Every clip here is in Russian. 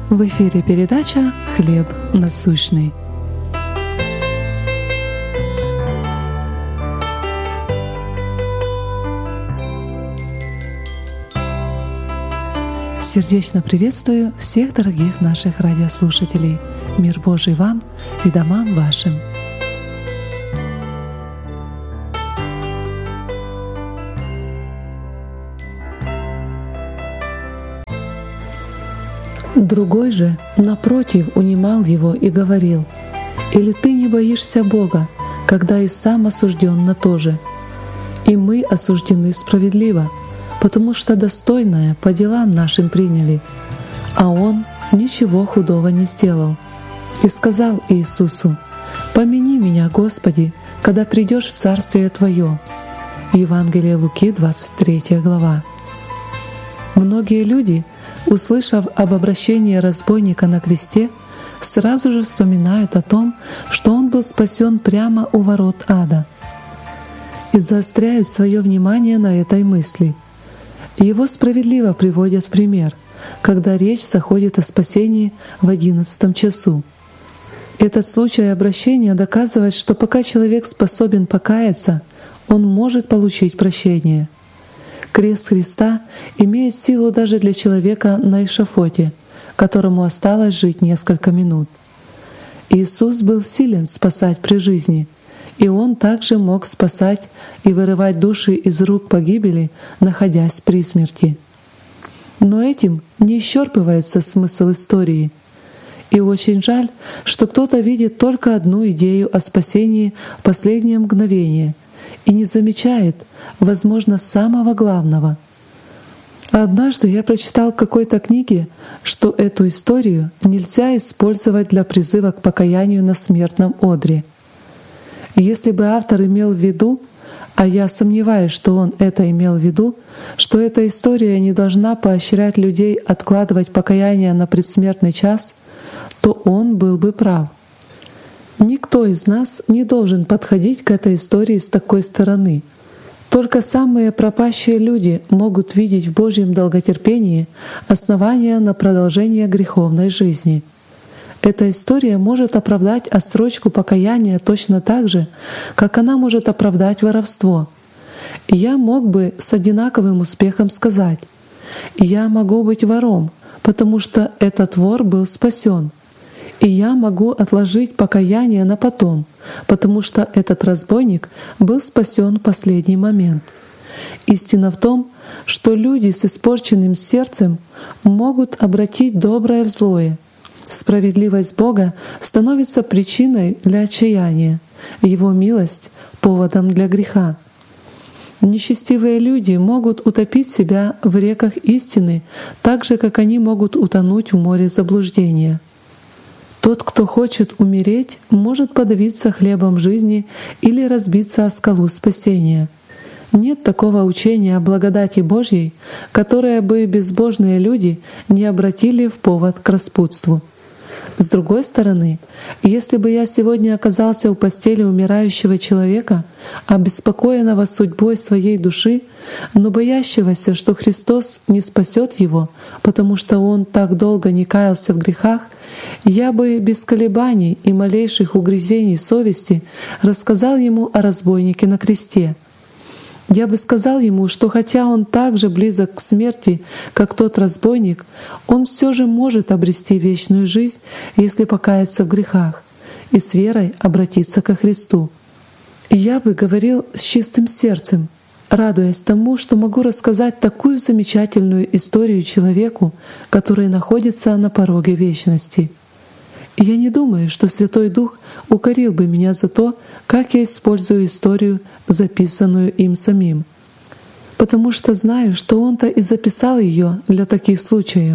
В эфире передача «Хлеб насущный». Сердечно приветствую всех дорогих наших радиослушателей. Мир Божий вам и домам вашим. Другой же, напротив, унимал его и говорил: «Или ты не боишься Бога, когда и сам осужден на то же? И мы осуждены справедливо, потому что достойное по делам нашим приняли, а Он ничего худого не сделал». И сказал Иисусу: «Помяни меня, Господи, когда придешь в Царствие Твое». Евангелие Луки, 23 глава. Многие люди, услышав об обращении разбойника на кресте, сразу же вспоминают о том, что он был спасен прямо у ворот ада, и заостряют свое внимание на этой мысли. Его справедливо приводят в пример, когда речь заходит о спасении в 11 часу. Этот случай обращения доказывает, что пока человек способен покаяться, он может получить прощение. Крест Христа имеет силу даже для человека на эшафоте, которому осталось жить несколько минут. Иисус был силен спасать при жизни, и Он также мог спасать и вырывать души из рук погибели, находясь при смерти. Но этим не исчерпывается смысл истории. И очень жаль, что кто-то видит только одну идею о спасении в последнее мгновение и не замечает, возможно, самого главного. Однажды я прочитал в какой-то книге, что эту историю нельзя использовать для призыва к покаянию на смертном одре. Если бы автор имел в виду, а я сомневаюсь, что он это имел в виду, что эта история не должна поощрять людей откладывать покаяние на предсмертный час, то он был бы прав. Никто из нас не должен подходить к этой истории с такой стороны. Только самые пропащие люди могут видеть в Божьем долготерпении основания на продолжение греховной жизни. Эта история может оправдать отсрочку покаяния точно так же, как она может оправдать воровство. И я мог бы с одинаковым успехом сказать: «Я могу быть вором, потому что этот вор был спасен. И я могу отложить покаяние на потом, потому что этот разбойник был спасен в последний момент». Истина в том, что люди с испорченным сердцем могут обратить доброе в злое. Справедливость Бога становится причиной для отчаяния, Его милость — поводом для греха. Нечестивые люди могут утопить себя в реках истины, так же, как они могут утонуть в море заблуждения. Тот, кто хочет умереть, может подавиться хлебом жизни или разбиться о скалу спасения. Нет такого учения о благодати Божьей, которое бы безбожные люди не обратили в повод к распутству. С другой стороны, если бы я сегодня оказался у постели умирающего человека, обеспокоенного судьбой своей души, но боящегося, что Христос не спасет его, потому что он так долго не каялся в грехах, я бы без колебаний и малейших угрызений совести рассказал ему о разбойнике на кресте. Я бы сказал ему, что хотя он так же близок к смерти, как тот разбойник, он все же может обрести вечную жизнь, если покаяться в грехах и с верой обратиться ко Христу. И я бы говорил с чистым сердцем, радуясь тому, что могу рассказать такую замечательную историю человеку, который находится на пороге вечности. И я не думаю, что Святой Дух укорил бы меня за то, как я использую историю, записанную им самим, потому что знаю, что Он-то и записал ее для таких случаев.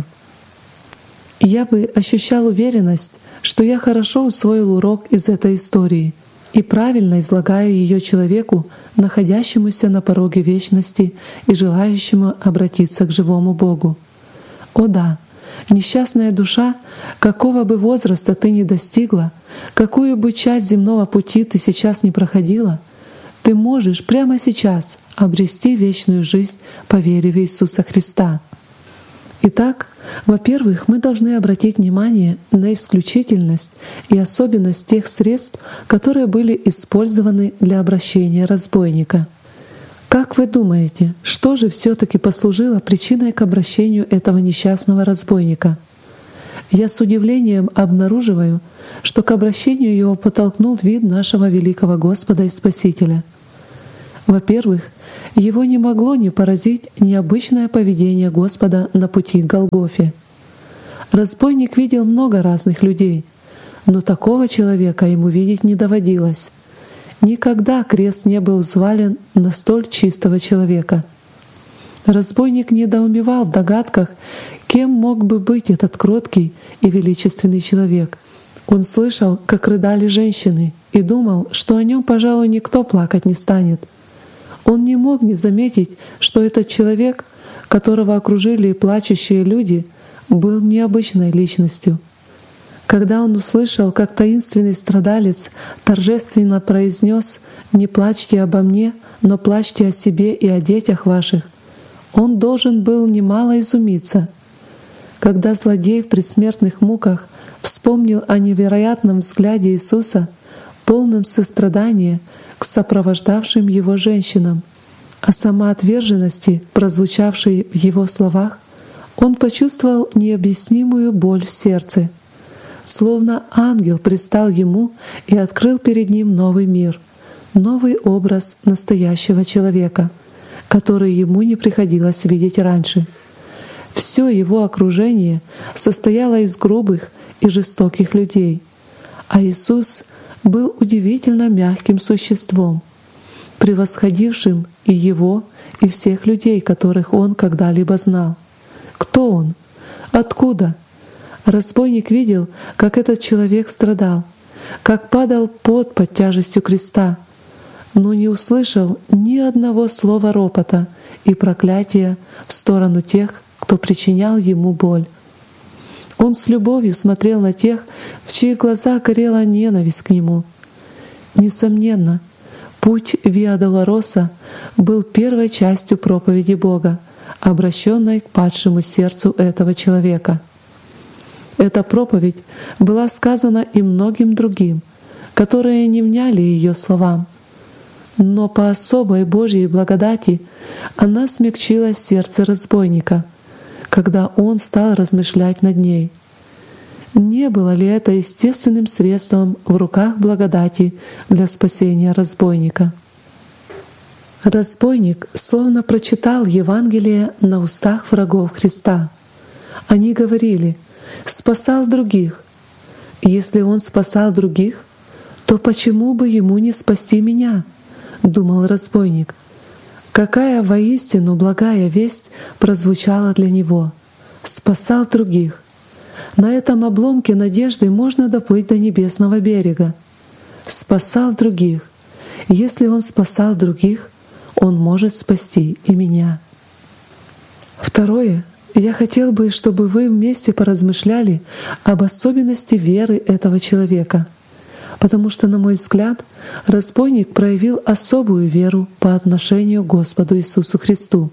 И я бы ощущал уверенность, что я хорошо усвоил урок из этой истории и правильно излагаю ее человеку, находящемуся на пороге вечности и желающему обратиться к живому Богу. О да! Несчастная душа, какого бы возраста ты ни достигла, какую бы часть земного пути ты сейчас не проходила, ты можешь прямо сейчас обрести вечную жизнь по вере в Иисуса Христа. Итак, во-первых, мы должны обратить внимание на исключительность и особенность тех средств, которые были использованы для обращения разбойника. Как вы думаете, что же все-таки послужило причиной к обращению этого несчастного разбойника? Я с удивлением обнаруживаю, что к обращению его подтолкнул вид нашего великого Господа и Спасителя. Во-первых, его не могло не поразить необычное поведение Господа на пути к Голгофе. Разбойник видел много разных людей, но такого человека ему видеть не доводилось. Никогда крест не был взвален на столь чистого человека. Разбойник недоумевал в догадках, кем мог бы быть этот кроткий и величественный человек. Он слышал, как рыдали женщины, и думал, что о нем, пожалуй, никто плакать не станет. Он не мог не заметить, что этот человек, которого окружили плачущие люди, был необычной личностью. Когда он услышал, как таинственный страдалец торжественно произнес «Не плачьте обо мне, но плачьте о себе и о детях ваших», он должен был немало изумиться. Когда злодей в предсмертных муках вспомнил о невероятном взгляде Иисуса, полном сострадания к сопровождавшим его женщинам, о самоотверженности, прозвучавшей в его словах, он почувствовал необъяснимую боль в сердце. Словно ангел предстал ему и открыл перед ним новый мир, новый образ настоящего человека, который ему не приходилось видеть раньше. Все его окружение состояло из грубых и жестоких людей, а Иисус был удивительно мягким существом, превосходившим и его, и всех людей, которых он когда-либо знал. Кто он? Откуда? Разбойник видел, как этот человек страдал, как падал пот под тяжестью креста, но не услышал ни одного слова ропота и проклятия в сторону тех, кто причинял ему боль. Он с любовью смотрел на тех, в чьих глазах горела ненависть к нему. Несомненно, путь Виа Долороса был первой частью проповеди Бога, обращенной к падшему сердцу этого человека. Эта проповедь была сказана и многим другим, которые не вняли ее словам. Но по особой Божьей благодати она смягчила сердце разбойника, когда он стал размышлять над ней. Не было ли это естественным средством в руках благодати для спасения разбойника? Разбойник словно прочитал Евангелие на устах врагов Христа. Они говорили: «Спасал других». Если он спасал других, то почему бы ему не спасти меня? Думал разбойник. Какая воистину благая весть прозвучала для него. Спасал других. На этом обломке надежды можно доплыть до небесного берега. Спасал других. Если он спасал других, он может спасти и меня. Второе. Я хотел бы, чтобы вы вместе поразмышляли об особенности веры этого человека, потому что, на мой взгляд, разбойник проявил особую веру по отношению к Господу Иисусу Христу.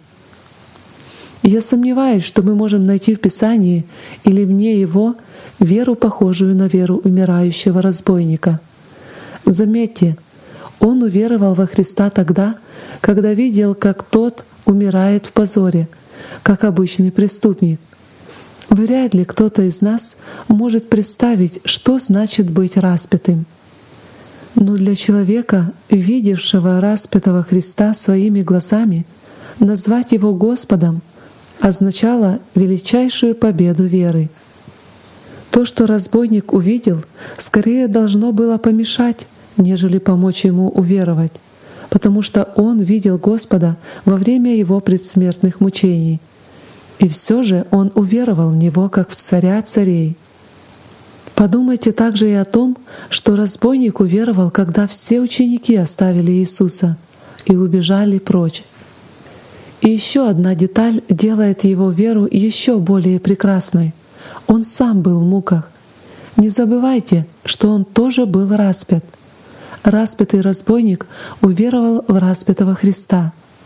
Я сомневаюсь, что мы можем найти в Писании или вне его веру, похожую на веру умирающего разбойника. Заметьте, он уверовал во Христа тогда, когда видел, как тот умирает в позоре, как обычный преступник. Вряд ли кто-то из нас может представить, что значит быть распятым. Но для человека, видевшего распятого Христа своими глазами, назвать его Господом означало величайшую победу веры. То, что разбойник увидел, скорее должно было помешать, нежели помочь ему уверовать, потому что он видел Господа во время его предсмертных мучений. И все же он уверовал в Него как в Царя царей. Подумайте также и о том, что разбойник уверовал, когда все ученики оставили Иисуса и убежали прочь. И еще одна деталь делает его веру еще более прекрасной. Он сам был в муках. Не забывайте, что он тоже был распят. Распятый разбойник уверовал в распятого Христа.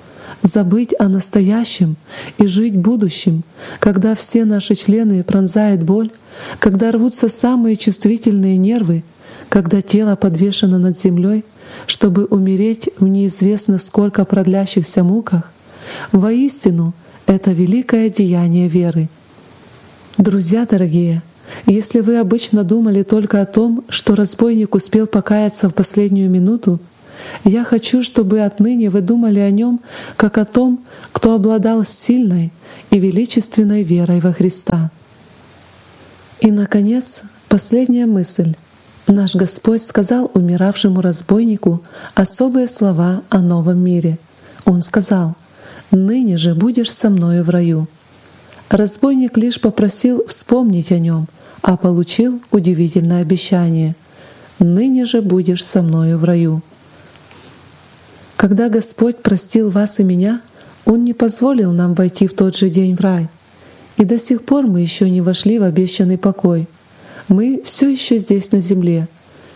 забыть о настоящем и жить будущим, когда все наши члены пронзает боль, когда рвутся самые чувствительные нервы, когда тело подвешено над землей, чтобы умереть в неизвестно сколько продлящихся муках, воистину это великое деяние веры. Друзья дорогие, если вы обычно думали только о том, что разбойник успел покаяться в последнюю минуту, я хочу, чтобы отныне вы думали о нем как о том, кто обладал сильной и величественной верой во Христа. И, наконец, последняя мысль. Наш Господь сказал умиравшему разбойнику особые слова о новом мире. Он сказал: «Ныне же будешь со мною в раю». Разбойник лишь попросил вспомнить о нем, а получил удивительное обещание: «Ныне же будешь со мною в раю». Когда Господь простил вас и меня, Он не позволил нам войти в тот же день в рай. И до сих пор мы еще не вошли в обещанный покой. Мы все еще здесь на земле.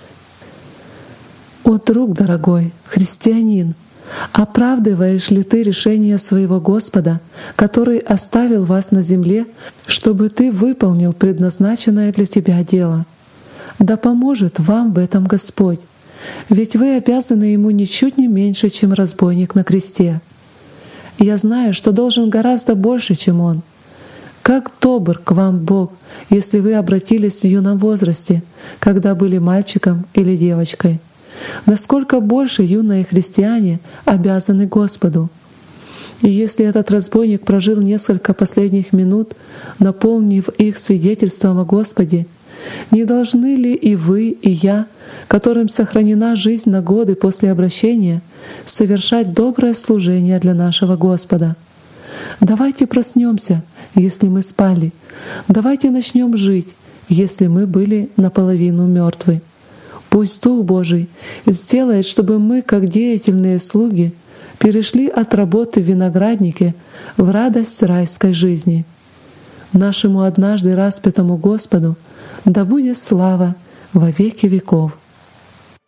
О, друг дорогой, христианин, оправдываешь ли ты решение своего Господа, который оставил вас на земле, чтобы ты выполнил предназначенное для тебя дело? Да поможет вам в этом Господь, ведь вы обязаны Ему ничуть не меньше, чем разбойник на кресте. Я знаю, что должен гораздо больше, чем Он. Как добр к вам Бог, если вы обратились в юном возрасте, когда были мальчиком или девочкой. Насколько больше юные христиане обязаны Господу. И если этот разбойник прожил несколько последних минут, наполнив их свидетельством о Господе, не должны ли и вы, и я, которым сохранена жизнь на годы после обращения, совершать доброе служение для нашего Господа? Давайте проснемся, если мы спали. Давайте начнем жить, если мы были наполовину мертвы. Пусть Дух Божий сделает, чтобы мы, как деятельные слуги, перешли от работы в винограднике в радость райской жизни. Нашему однажды распятому Господу да будет слава во веки веков.